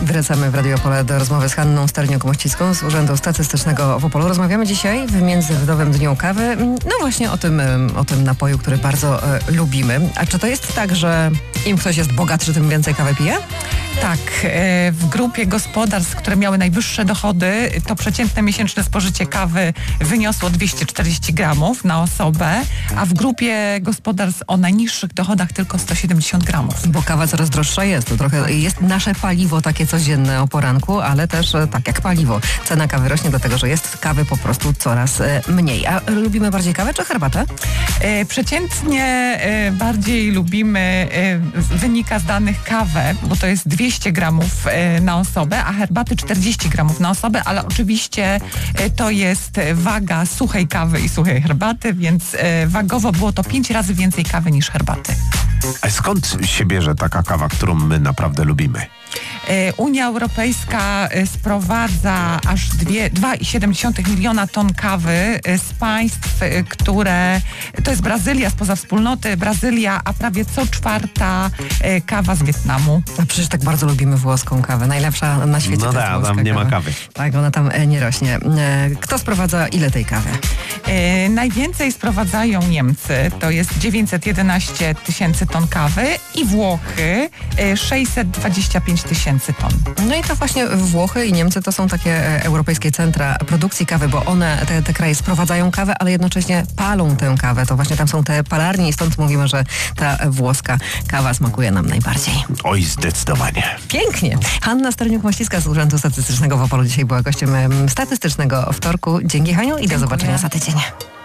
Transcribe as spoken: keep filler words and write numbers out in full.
Wracamy w Radio Opole do rozmowy z Hanną Sterniuk-Mościcką z Urzędu Statystycznego w Opolu. Rozmawiamy dzisiaj w Międzynarodowym Dniu Kawy, no właśnie o tym, o tym napoju, który bardzo e, lubimy. A czy to jest tak, że im ktoś jest bogatszy, tym więcej kawy pije? Tak, w grupie gospodarstw, które miały najwyższe dochody, to przeciętne miesięczne spożycie kawy wyniosło dwieście czterdzieści gramów na osobę, a w grupie gospodarstw o najniższych dochodach tylko sto siedemdziesiąt gramów. Bo kawa coraz droższa jest. To trochę jest nasze paliwo takie codzienne o poranku, ale też tak jak paliwo. Cena kawy rośnie dlatego, że jest kawy po prostu coraz mniej. A lubimy bardziej kawę czy herbatę? Przeciętnie bardziej lubimy, wynika z danych, kawę, bo to jest dwieście gramów na osobę, a herbaty czterdzieści gramów na osobę, ale oczywiście to jest waga suchej kawy i suchej herbaty, więc wagowo było to pięć razy więcej kawy niż herbaty. A skąd się bierze taka kawa, którą my naprawdę lubimy? Unia Europejska sprowadza aż dwa i siedem miliona ton kawy z państw, które... To jest Brazylia spoza wspólnoty, Brazylia, a prawie co czwarta kawa z Wietnamu. A przecież tak bardzo lubimy włoską kawę. Najlepsza na świecie. No tak, tam nie kawa. ma kawy. Tak, ona tam nie rośnie. Kto sprowadza ile tej kawy? E, najwięcej sprowadzają Niemcy, to jest dziewięćset jedenaście tysięcy ton kawy, i Włochy e, sześćset dwadzieścia pięć tysięcy ton. No i to właśnie Włochy i Niemcy to są takie europejskie centra produkcji kawy, bo one, te, te kraje sprowadzają kawę, ale jednocześnie palą tę kawę. To właśnie tam są te palarnie i stąd mówimy, że ta włoska kawa smakuje nam najbardziej. Oj, zdecydowanie. Pięknie. Hanna Sterniuk-Mościcka z Urzędu Statystycznego w Opolu dzisiaj była gościem Statystycznego Wtorku. Dzięki, Haniu, i do Dziękuję. zobaczenia za tydzień.